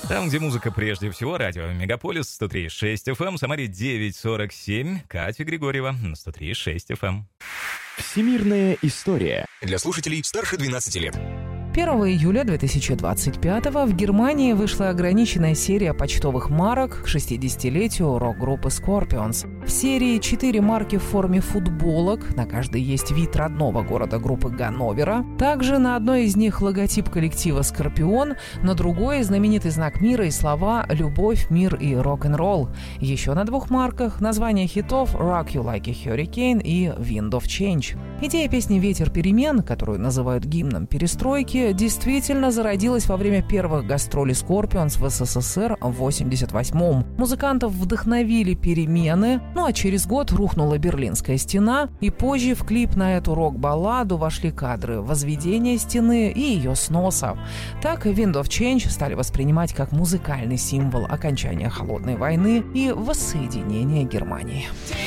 Там, где музыка прежде всего, радио Мегаполис 103.6 FM, Самаре 9.47, Катя Григорьева на 103.6 FM. Всемирная история. Для слушателей старше 12 лет. 1 июля 2025 в Германии вышла ограниченная серия почтовых марок к 60-летию рок-группы Scorpions. В серии 4 марки в форме футболок, на каждой есть вид родного города группы Ганновера. Также на одной из них логотип коллектива «Скорпион», на другой знаменитый знак мира и слова «Любовь, мир и рок-н-ролл». Еще на 2 марках названия хитов «Rock You Like a Hurricane» и «Wind of Change». Идея песни «Ветер перемен», которую называют гимном перестройки, действительно зародилась во время первых гастролей Scorpions в СССР в 1988-м. Музыкантов вдохновили перемены, а через год рухнула Берлинская стена, и позже в клип на эту рок-балладу вошли кадры возведения стены и ее сноса. Так Wind of Change стали воспринимать как музыкальный символ окончания Холодной войны и воссоединения Германии.